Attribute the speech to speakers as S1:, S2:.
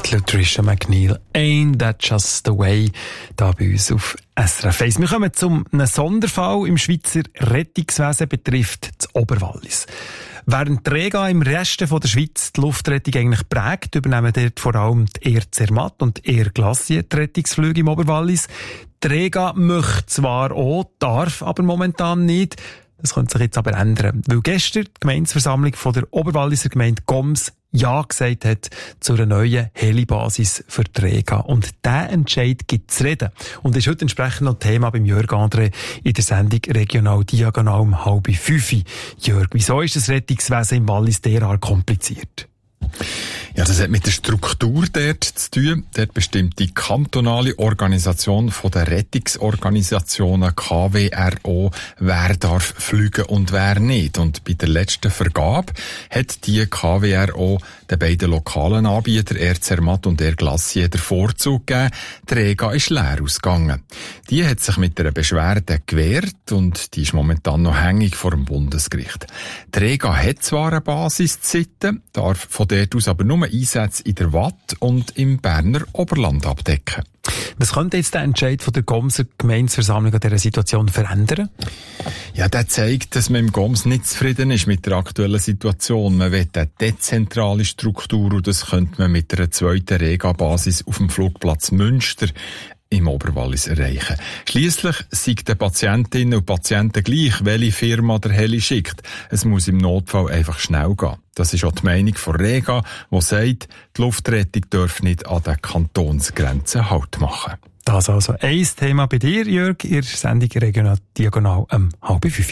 S1: Latricia McNeil, Ain't That Just the Way, da bei uns auf SRF 1. Wir kommen zu einem Sonderfall im Schweizer Rettungswesen, betrifft das Oberwallis. Während die Rega im Rest der Schweiz die Luftrettung eigentlich prägt, übernehmen dort vor allem die Air Zermatt und die Air Glacier die Rettungsflüge im Oberwallis. Die Rega möchte zwar auch, darf aber momentan nicht. Das könnte sich jetzt aber ändern, weil gestern die Gemeindeversammlung von der Oberwalliser Gemeinde Goms Ja gesagt hat zu einer neuen Helibasis für die Rega. Und dieser Entscheid gibt zu reden. Und ist heute entsprechend noch Thema beim Jörg André in der Sendung Regional Diagonal um 4:30. Jörg, wieso ist das Rettungswesen im Wallis derart kompliziert?
S2: Ja, das hat mit der Struktur dort zu tun. Dort bestimmt die kantonale Organisation von den Rettungsorganisationen KWRO, wer darf fliegen und wer nicht. Und bei der letzten Vergabe hat die KWRO den beiden lokalen Anbietern Air Zermatt und Air Glacier den Vorzug gegeben. Die Rega ist leer ausgegangen. Die hat sich mit einer Beschwerde gewehrt und die ist momentan noch hängig vor dem Bundesgericht. Die Rega hat zwar eine Basiszeite, darf von dort aus aber nur Einsätze in der Watt und im Berner Oberland abdecken.
S1: Was könnte jetzt der Entscheid von der Gomser Gemeindeversammlung an dieser Situation verändern?
S2: Ja, der zeigt, dass man im Goms nicht zufrieden ist mit der aktuellen Situation. Man will eine dezentrale Struktur und das könnte man mit einer zweiten Rega-Basis auf dem Flugplatz Münster im Oberwallis erreichen. Schliesslich sind den Patientinnen und Patienten gleich, welche Firma der Heli schickt. Es muss im Notfall einfach schnell gehen. Das ist auch die Meinung von Rega, die sagt, die Luftrettung darf nicht an den Kantonsgrenzen Halt machen.
S1: Das also ein Thema bei dir, Jörg, in der Sendung Regional Diagonal um 4:30.